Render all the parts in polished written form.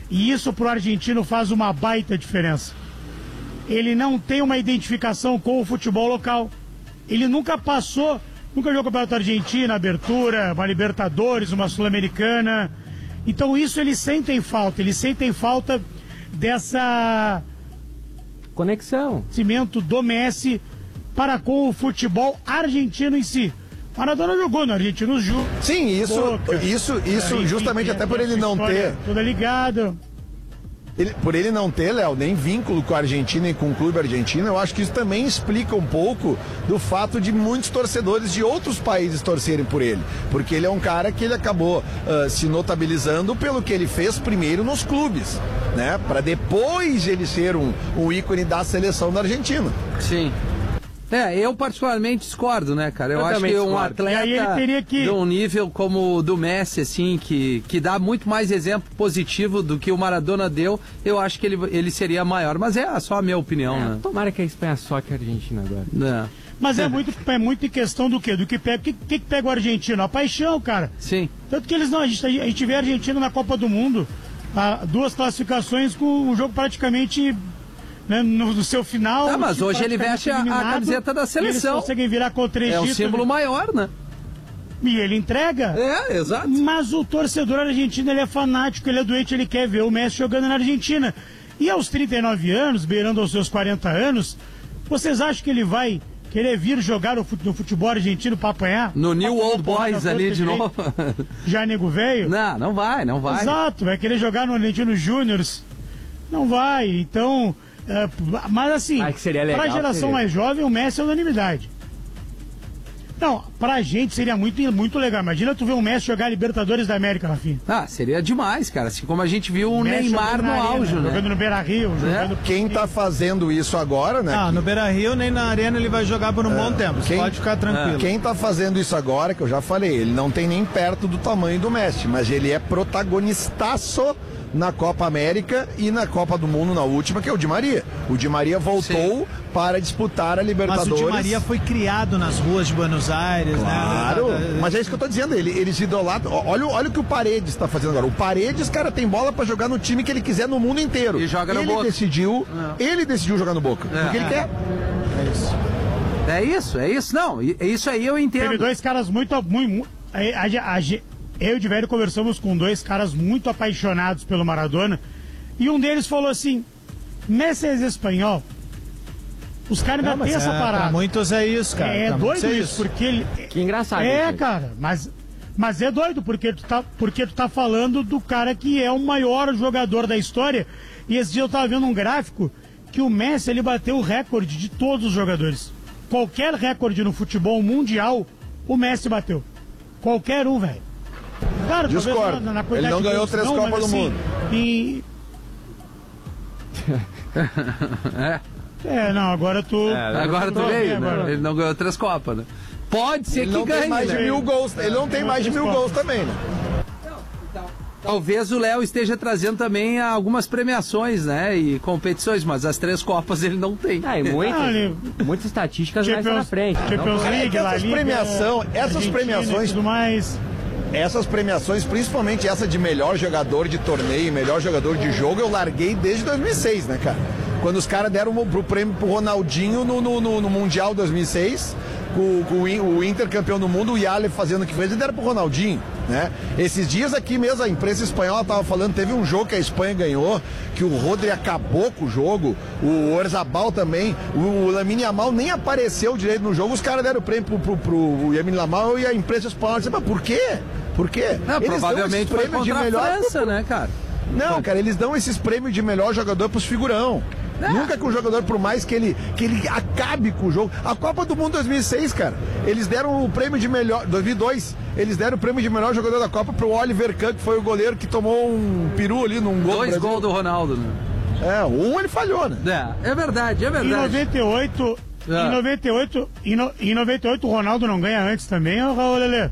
E isso pro argentino faz uma baita diferença. Ele não tem uma identificação com o futebol local. Ele nunca jogou o Campeonato Argentino, abertura, uma Libertadores, uma Sul-Americana. Então isso eles sentem falta dessa conexão, cimento do Messi para com o futebol argentino em si. Maradona jogou no Argentino Júnior. Sim, isso justamente até por ele não ter. Toda ligada. Por ele não ter, Léo, nem vínculo com a Argentina e com o clube argentino, eu acho que isso também explica um pouco do fato de muitos torcedores de outros países torcerem por ele. Porque ele é um cara que ele acabou se notabilizando pelo que ele fez primeiro nos clubes, né? Para depois ele ser um ícone da seleção da Argentina. Sim. Eu particularmente discordo, né, cara? Eu acho que um atleta de um nível como o do Messi, assim, que dá muito mais exemplo positivo do que o Maradona deu, eu acho que ele seria maior. Mas é só a minha opinião, né? Tomara que a Espanha soque a Argentina agora. Mas é muito em questão do quê? Do que pega. O que pega o argentino? A paixão, cara. Sim. Tanto que eles não. A gente vê a Argentina na Copa do Mundo, 2 classificações com um jogo praticamente. Né, no seu final. Mas hoje ele veste a camiseta da seleção. Eles conseguem virar com 3 títulos. É um símbolo maior, né? E ele entrega. Exato. Mas o torcedor argentino, ele é fanático, ele é doente, ele quer ver o Messi jogando na Argentina. E aos 39 anos, beirando aos seus 40 anos, vocês acham que ele vai querer vir jogar no futebol argentino para apanhar? No New Old Boys ali de novo. Já nego velho? Não vai. Exato, vai querer jogar no Argentino Júnior. Não vai, então... mas assim, para a geração mais jovem, o Messi é unanimidade. Não, pra gente seria muito legal. Imagina tu ver o Messi jogar Libertadores da América, Rafinha. Seria demais, cara. Assim como a gente viu o Neymar no auge, né? Jogando no Beira-Rio. Quem tá fazendo isso agora, né? No Beira-Rio nem na Arena ele vai jogar por um bom tempo. Pode ficar tranquilo. Quem tá fazendo isso agora, que eu já falei, ele não tem nem perto do tamanho do Messi, mas ele é protagonistaço na Copa América e na Copa do Mundo na última, que é o Di Maria. O Di Maria voltou para disputar a Libertadores. Mas o Di Maria foi criado nas ruas de Buenos Aires, claro, né? Mas é isso que eu tô dizendo, eles idolatram. Olha o que o Paredes está fazendo agora. O Paredes, cara, tem bola para jogar no time que ele quiser no mundo inteiro. E joga no Boca. Ele decidiu jogar no Boca, porque ele quer. É isso. Não, isso aí eu entendo. Teve 2 caras muito eu e o Diverio conversamos com 2 caras muito apaixonados pelo Maradona, e um deles falou assim: Messi é espanhol. Os caras ainda têm essa parada. Pra muitos é isso, cara. É doido isso, porque ele... Que engraçado. Cara, mas é doido, porque tu tá falando do cara que é o maior jogador da história, e esse dia eu tava vendo um gráfico que o Messi, ele bateu o recorde de todos os jogadores. Qualquer recorde no futebol mundial, o Messi bateu. Qualquer um, velho. Claro, discordo. Ele não ganhou 3 Copas do Mundo. Não, agora tu... agora tu veio, né? Ele não ganhou 3 Copas, né? Pode ser que ganhe, mais de 1000 gols. Ele não tem mais de 1000 gols também, né? Talvez o Léo esteja trazendo também algumas premiações, né? E competições, mas as 3 Copas ele não tem. E muitas estatísticas mais na frente. Champions League, essas premiações... Tudo mais... Essas premiações, principalmente essa de melhor jogador de torneio, melhor jogador de jogo, eu larguei desde 2006, né, cara? Quando os caras deram o prêmio pro Ronaldinho no Mundial 2006, com o Inter campeão do mundo, o Yale fazendo o que fez, e deram pro Ronaldinho, né? Esses dias aqui mesmo, a imprensa espanhola tava falando, teve um jogo que a Espanha ganhou, que o Rodri acabou com o jogo, o Oyarzabal também, o Lamine Yamal nem apareceu direito no jogo, os caras deram o prêmio pro Lamine Yamal, e a imprensa espanhola disse, mas por quê? Por quê? Eles provavelmente foi contra a França, né, cara? Não, cara, eles dão esses prêmios de melhor jogador pros figurão. Nunca que um jogador, por mais que ele acabe com o jogo. A Copa do Mundo 2006, cara, eles deram o prêmio de melhor... 2002, eles deram o prêmio de melhor jogador da Copa pro Oliver Kahn, que foi o goleiro que tomou um peru ali num gol. 2 gols do Ronaldo, né? Ele falhou, né? É verdade. Em 98 o Ronaldo não ganha antes também, ô Raul Lelê?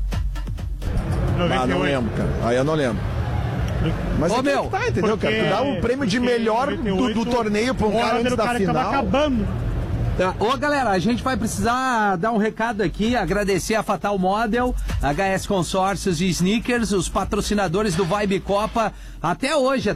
Não lembro, cara. Aí eu não lembro. Mas entendeu, cara? Tu dá um prêmio de melhor do torneio pra um cara antes da final. Tava acabando. Galera, a gente vai precisar dar um recado aqui, agradecer a Fatal Model, HS Consórcios e Sneakers, os patrocinadores do Vibe Copa, até hoje.